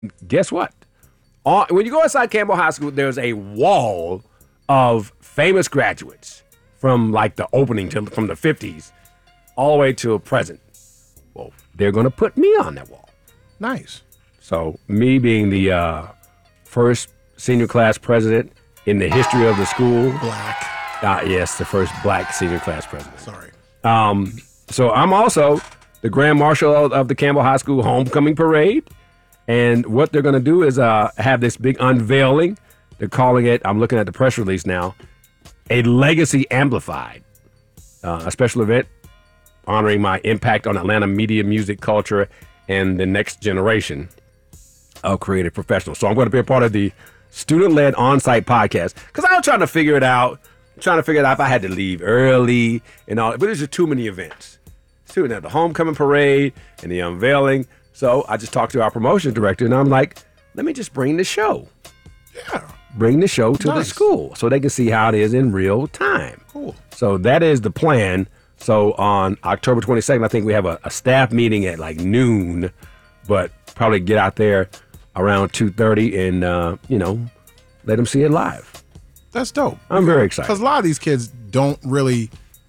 Guess what? When you go inside Campbell High School, there's a wall of famous graduates from like the opening from the 50s all the way to present. Well, they're going to put me on that wall. Nice. So me being the first senior class president in the history of the school. Black. Yes, the first black senior class president. Sorry. So I'm also the Grand Marshal of the Campbell High School Homecoming Parade. And what they're going to do is have this big unveiling. They're calling it, I'm looking at the press release now, a Legacy Amplified, a special event honoring my impact on Atlanta media, music, culture, and the next generation of creative professionals. So I'm going to be a part of the student-led on-site podcast because I was trying to figure it out. If I had to leave early and all, but there's just too many events. The homecoming parade and the unveiling. So I just talked to our promotion director, and I'm like, let me just bring the show. Yeah. Bring the show to the school so they can see how it is in real time. Cool. So that is the plan. So on October 22nd, I think we have a staff meeting at like noon, but probably get out there around 2:30 and, let them see it live. That's dope. I'm very excited. Because a lot of these kids don't really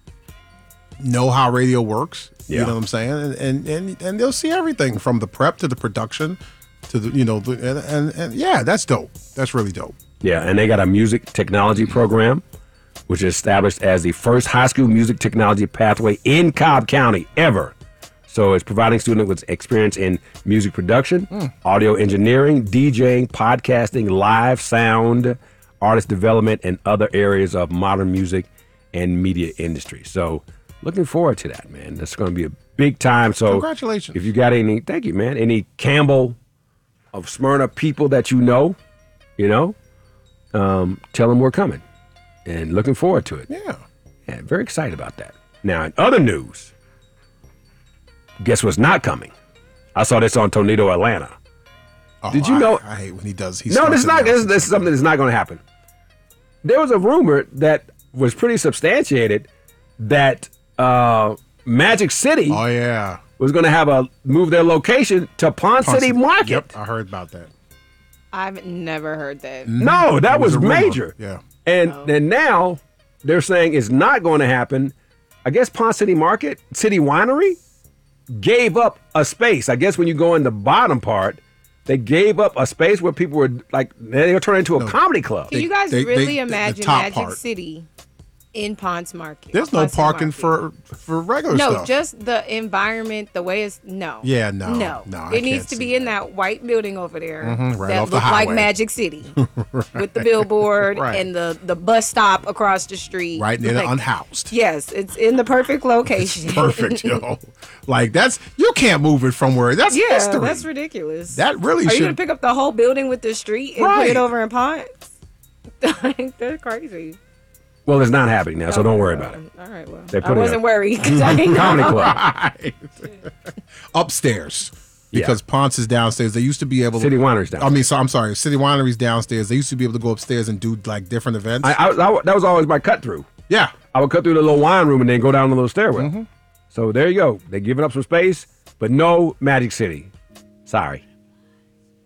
know how radio works. Yeah. You know what I'm saying? And they'll see everything from the prep to the production to the, and yeah, that's dope. That's really dope. Yeah, and they got a music technology program, which is established as the first high school music technology pathway in Cobb County ever. So it's providing students with experience in music production, audio engineering, DJing, podcasting, live sound, artist development, and other areas of modern music and media industry. So looking forward to that, man. That's going to be a big time. So congratulations. If you got thank you, man. Any Campbell of Smyrna people that you know, tell them we're coming and looking forward to it. Yeah. Yeah, very excited about that. Now, in other news, guess what's not coming? I saw this on Tornado Atlanta. Oh, Did you know? I hate when he does. No, this is not. This is something that's not going to happen. There was a rumor that was pretty substantiated that Magic City Oh yeah. was going to move their location to Pond City Market. Yep, I heard about that. I've never heard that. No, that was a rumor. major. Yeah. And now they're saying it's not going to happen. I guess Pond City Market, City Winery, gave up a space. I guess when you go in the bottom part, they gave up a space where people were like, they were turning into a comedy club. Can you guys really imagine the top Magic part. City in Ponce Market? There's no Ponce parking Market? for regular No, stuff. just the environment, the way it's no. Yeah, no, I It needs can't to see be in that white building over there right that off the look like highway. Magic City with the billboard Right. and the bus stop across the street. right near the Like, unhoused. Yes, it's in the perfect location. Perfect, yo. Like you can't move it from where. That's Yeah, history. that's ridiculous. That really Are you should. gonna pick up the whole building with the street and put Right. it over in Ponce? Like, that's crazy. Well, it's not happening now, so don't worry about it. All right, well, They I put it wasn't up. worried because I didn't Comedy know. club. Right. Upstairs. Because Ponce is downstairs. They used to be able to. City Winery's downstairs. I mean, so I'm sorry. City Winery's downstairs. They used to be able to go upstairs and do like different events. That was always my cut through. yeah. I would cut through the little wine room and then go down the little stairwell. So there you go. They're giving up some space, but no Magic City. Sorry.